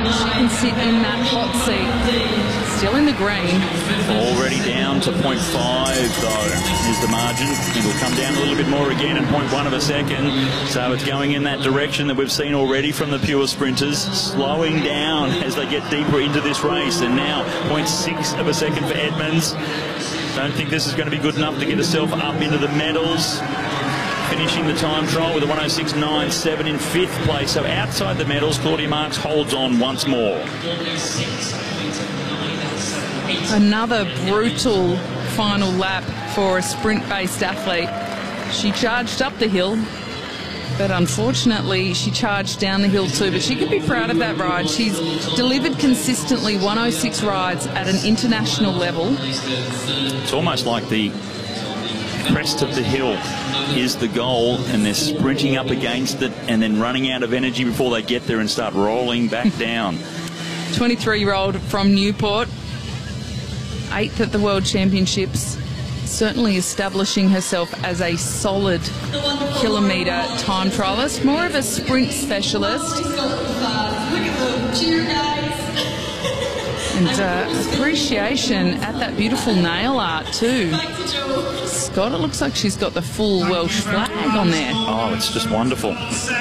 she can sit in that hot seat. Still in the green. Already down to 0.5 though is the margin. It'll come down a little bit more again at 0.1 of a second. So it's going in that direction that we've seen already from the pure sprinters, slowing down as they get deeper into this race. And now 0.6 of a second for Edmonds. Don't think this is going to be good enough to get herself up into the medals. Finishing the time trial with a 106.97 in 5th place. So outside the medals, Claudia Marks holds on once more. Another brutal final lap for a sprint-based athlete. She charged up the hill, but unfortunately she charged down the hill too. But she could be proud of that ride. She's delivered consistently 106 rides at an international level. It's almost like the crest of the hill is the goal, and they're sprinting up against it and then running out of energy before they get there and start rolling back down. 23-year-old from Newport, 8th at the World Championships, certainly establishing herself as a solid kilometre time trialist, more of a sprint specialist. And appreciation at that beautiful nail art too. Scott, it looks like she's got the full Welsh flag on there. Oh, it's just wonderful.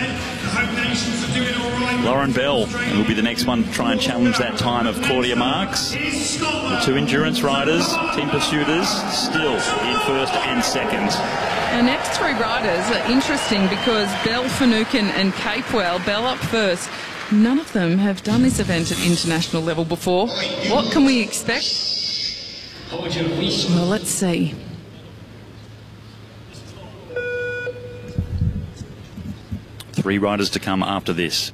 Lauren Bell will be the next one to try and challenge that time of Claudia Marks. The two endurance riders, team pursuiters, still in 1st and 2nd. Our next 3 riders are interesting because Bell, Finucane and Capewell, Bell up first. None of them have done this event at international level before. What can we expect? Well, let's see. Three riders to come after this.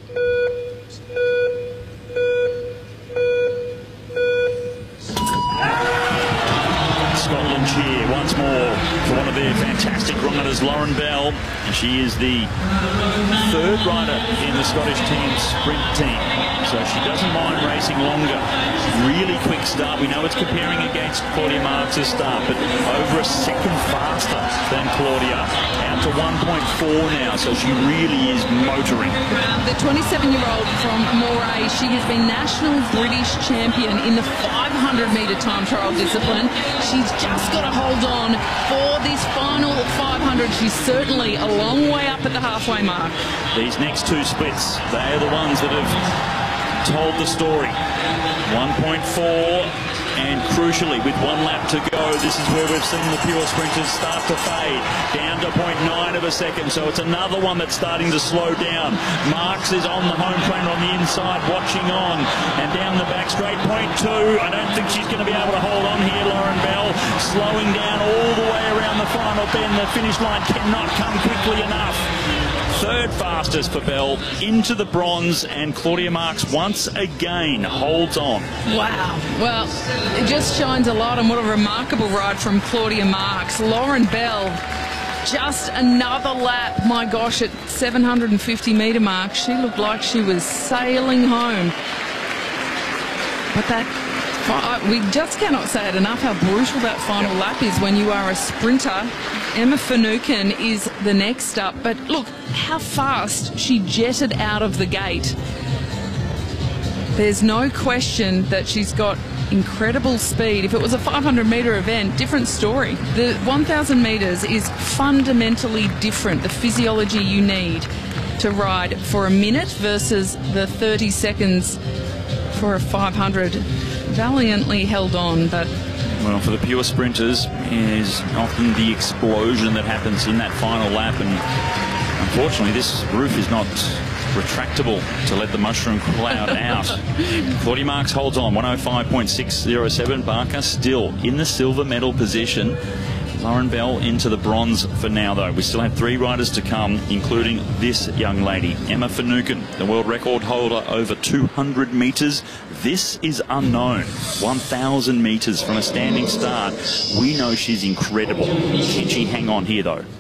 Scotland cheer once more for one of their fantastic riders, Lauren Bell. And she is the 3rd rider in the Scottish team sprint team. So she doesn't mind racing longer. Really quick start. We know it's comparing against Claudia Marks' start, but over a second faster than Claudia. Out to 1.4 now, so she really is motoring. The 27-year-old from Moray, she has been national British champion in the 500-metre time trial discipline. She's just got to hold on for this final 500. She's certainly a long way up at the halfway mark. These next 2 splits, they are the ones that have told the story. 1.4, and crucially, with 1 lap to go, this is where we've seen the pure sprinters start to fade, down to 0.9 of a second, so it's another one that's starting to slow down. Marks is on the home trainer on the inside, watching on, and down the back straight, 0.2. I don't think she's going to be able to hold on here, Lauren Bell, slowing down all the way around the final bend. The finish line cannot come quickly enough. 3rd fastest for Bell, into the bronze, and Claudia Marks once again holds on. Wow. Well, it just shines a light on what a remarkable ride from Claudia Marks. Lauren Bell, just another lap. My gosh, at 750-metre mark, she looked like she was sailing home. But that, we just cannot say it enough how brutal that final lap is when you are a sprinter. Emma Finucane is the next up, but look how fast she jetted out of the gate. There's no question that she's got incredible speed. If it was a 500-metre event, different story. The 1,000 metres is fundamentally different, the physiology you need to ride for a minute versus the 30 seconds for a 500. Valiantly held on, but... Well, for the pure sprinters, is often the explosion that happens in that final lap, and unfortunately this roof is not retractable to let the mushroom cloud out. Claudia Marks holds on, 105.607. Barker still in the silver medal position. Lauren Bell into the bronze for now, though. We still have 3 riders to come, including this young lady, Emma Finucane, the world record holder over 200 metres. This is unknown. 1,000 metres from a standing start. We know she's incredible. Can she hang on here, though?